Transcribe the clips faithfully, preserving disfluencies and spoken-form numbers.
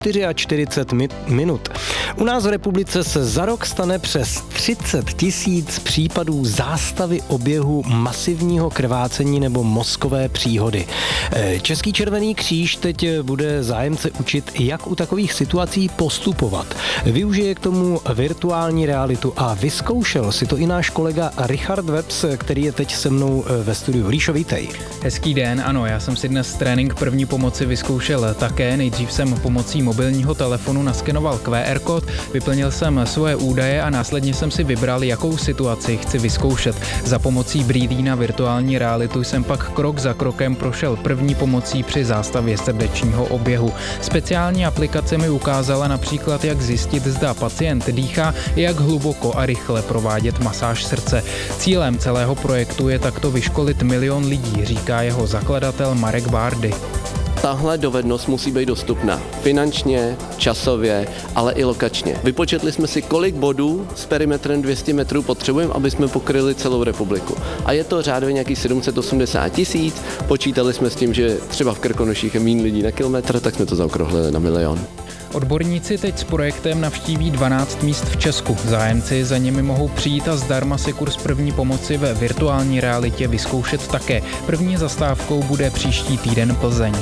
čtyřicet čtyři minut. U nás v republice se za rok stane přes třicet tisíc případů zástavy oběhu masivního krvácení nebo mozkové příhody. Český Červený kříž teď bude zájemce učit, jak u takových situací postupovat. Využije k tomu virtuální realitu a vyzkoušel si to i náš kolega Richard Webs, který je teď se mnou ve studiu. Ríšo, vítej. Hezký den, ano, já jsem si dnes trénink první pomoci vyzkoušel také. Nejdřív jsem pomocí mobilního telefonu naskenoval Q R kód, vyplnil jsem svoje údaje a následně jsem si vybral, jakou situaci chci vyzkoušet. Za pomocí brýlí na virtuální realitu jsem pak krok za krokem prošel první pomocí při zástavě srdečního oběhu. Speciální aplikace mi ukázala například, jak zjistit, zda pacient dýchá, jak hluboko a rychle provádět masáž srdce. Cílem celého projektu je takto vyškolit milion lidí, říká jeho zakladatel Marek Bárdy. Tahle dovednost musí být dostupná finančně, časově, ale i lokačně. Vypočetli jsme si, kolik bodů s perimetrem dvě stě metrů potřebujeme, aby jsme pokryli celou republiku. A je to řádově nějakých sedm set osmdesát tisíc. Počítali jsme s tím, že třeba v Krkonoších je méně lidí na kilometr, tak jsme to zaokrouhlili na milion. Odborníci teď s projektem navštíví dvanáct míst v Česku. Zájemci za nimi mohou přijít a zdarma si kurz první pomoci ve virtuální realitě vyzkoušet také. První zastávkou bude příští týden Plzeň.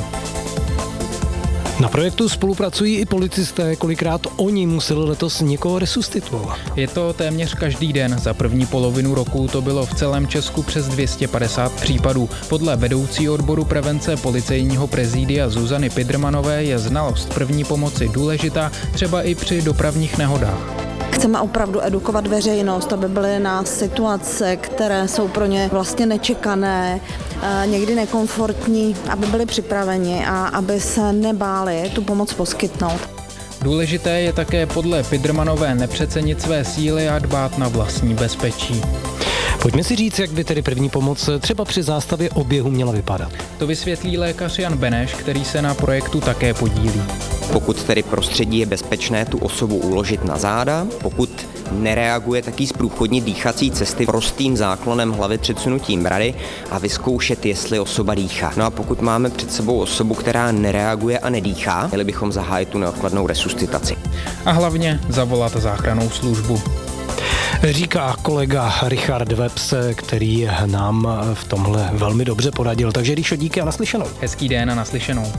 Na projektu spolupracují i policisté, kolikrát oni museli letos někoho resuscitovat. Je to téměř každý den. Za první polovinu roku to bylo v celém Česku přes dvě stě padesát případů. Podle vedoucí odboru prevence policejního prezidia Zuzany Pidrmanové je znalost první pomoci důležitá, třeba i při dopravních nehodách. Chceme opravdu edukovat veřejnost, aby byly na situace, které jsou pro ně vlastně nečekané, někdy nekomfortní, aby byli připraveni a aby se nebáli tu pomoc poskytnout. Důležité je také podle Pidrmanové nepřecenit své síly a dbát na vlastní bezpečí. Pojďme si říct, jak by tedy první pomoc třeba při zástavě oběhu měla vypadat. To vysvětlí lékař Jan Beneš, který se na projektu také podílí. Pokud tedy prostředí je bezpečné tu osobu uložit na záda, pokud nereaguje, taky zprůchodnit dýchací cesty prostým záklonem hlavy předsunutím brady a vyzkoušet, jestli osoba dýchá. No a pokud máme před sebou osobu, která nereaguje a nedýchá, měli bychom zahájit tu neodkladnou resuscitaci. A hlavně zavolat záchrannou službu. Říká kolega Richard Webs, který nám v tomhle velmi dobře poradil. Takže Ríšo, díky a naslyšenou. Hezký den a naslyšenou.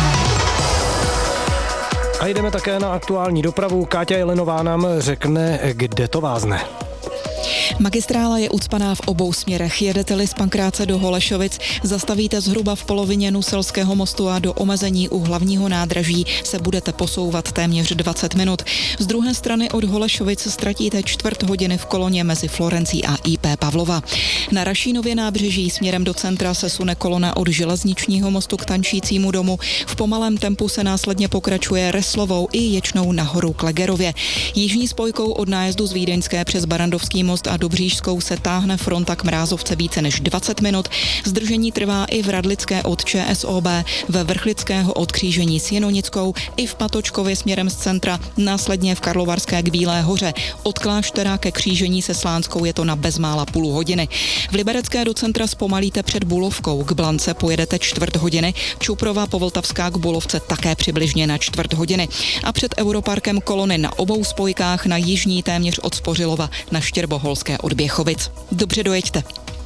A jdeme také na aktuální dopravu. Káťa Jelenová nám řekne, kde to vázne. Magistrála je ucpaná v obou směrech. Jedete-li z Pankráce do Holešovic, zastavíte zhruba v polovině Nuselského mostu a do omezení u hlavního nádraží se budete posouvat téměř dvacet minut. Z druhé strany od Holešovic ztratíte čtvrt hodiny v koloně mezi Florencí a I P Pavlova. Na Rašínově nábřeží směrem do centra se sune kolona od Železničního mostu k Tančícímu domu. V pomalém tempu se následně pokračuje Reslovou i Ječnou nahoru k Legerově. Jižní spojkou od nájezdu z Vídeňské přes Barandovský most a Dobřížskou se táhne fronta k Mrázovce více než dvacet minut. Zdržení trvá i v Radlické od Č S O B, ve Vrchlického od křížení s Jenonickou i v Patočkově směrem z centra, následně v Karlovarské k Bílé hoře. Od Kláštera ke křížení se Slánskou je to na bezmála půl hodiny. V Liberecké do centra zpomalíte před Bulovkou, k Blance pojedete čtvrt hodiny, Čuprova Povltavská k Bulovce také přibližně na čtvrt hodiny. A před Europarkem kolony na obou spojkách, na jižní téměř od Spořilova na Štěrboholské od Běchovic. Dobře dojeďte.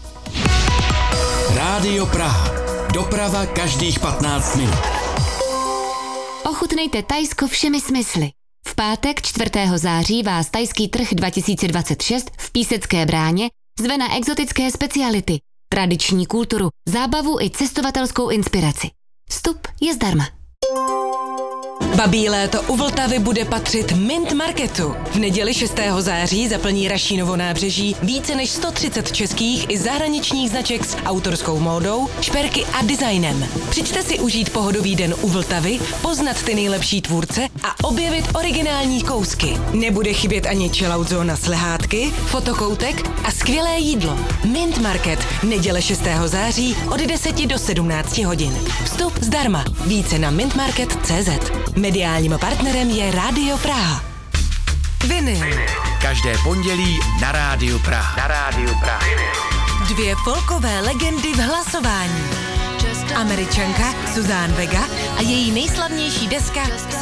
Rádio Praha. Doprava každých patnáct minut. Ochutnejte Thajsko všemi smysly. V pátek čtvrtého září vás Thajský trh dva tisíce dvacet šest v Písecké bráně zve na exotické speciality, tradiční kulturu, zábavu i cestovatelskou inspiraci. Vstup je zdarma. Babí léto u Vltavy bude patřit Mint Marketu. V neděli šestého září zaplní Rašínovo nábřeží více než sto třicet českých i zahraničních značek s autorskou módou, šperky a designem. Přijďte si užít pohodový den u Vltavy, poznat ty nejlepší tvůrce a objevit originální kousky. Nebude chybět ani chillout zóna s lehátky, fotokoutek a skvělé jídlo. Mint Market, neděle šestého září od deseti do sedmnácti hodin. Vstup zdarma. Více na mintmarket tečka cé zet. Mediálním partnerem je Rádio Praha. Vinyl. Každé pondělí na Rádiu Praha. Na Rádiu Praha. Dvě folkové legendy v hlasování. Američanka Suzanne Vega a její nejslavnější deska